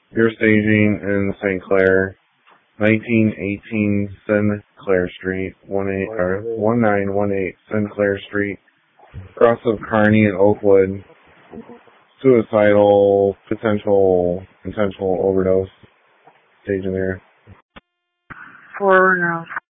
Your staging in St. Clair, 1918 Sinclair Street, 1918 Sinclair Street, cross of Kearney and Oakwood. Suicidal, potential overdose. Staging there. Forward now.